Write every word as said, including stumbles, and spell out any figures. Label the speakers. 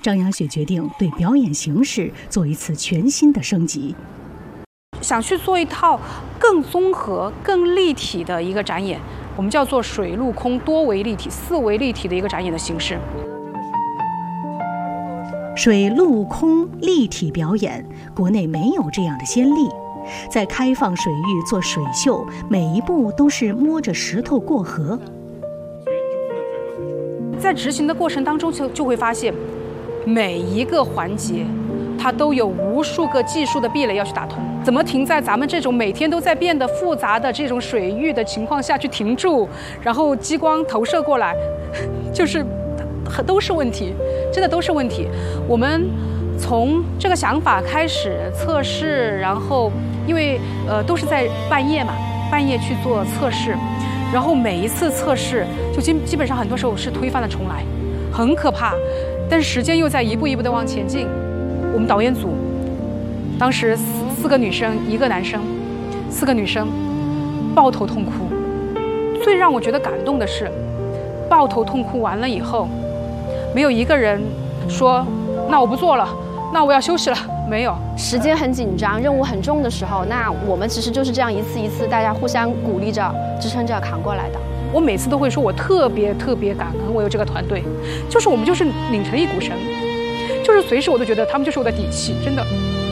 Speaker 1: 张雅雪决定对表演形式做一次全新的升级，
Speaker 2: 想去做一套更综合、更立体的一个展演，我们叫做水陆空多维立体、四维立体的一个展演的形式。
Speaker 1: 水陆空立体表演，国内没有这样的先例。在开放水域做水秀，每一步都是摸着石头过河。
Speaker 2: 在执行的过程当中，就就会发现，每一个环节，它都有无数个技术的壁垒要去打通。怎么停在咱们这种每天都在变得复杂的这种水域的情况下去停住，然后激光投射过来，就是都是问题，真的都是问题。我们从这个想法开始测试，然后因为呃都是在半夜嘛，半夜去做测试，然后每一次测试就基基本上很多时候是推翻了重来，很可怕。但是时间又在一步一步的往前进。我们导演组当时四四个女生一个男生，四个女生抱头痛哭。最让我觉得感动的是，抱头痛哭完了以后，没有一个人说那我不做了，那我要休息了，没有。
Speaker 3: 时间很紧张，任务很重的时候，那我们其实就是这样一次一次大家互相鼓励着支撑着扛过来的。
Speaker 2: 我每次都会说我特别特别感恩我有这个团队，就是我们就是拧成一股绳，就是随时我都觉得他们就是我的底气，真的。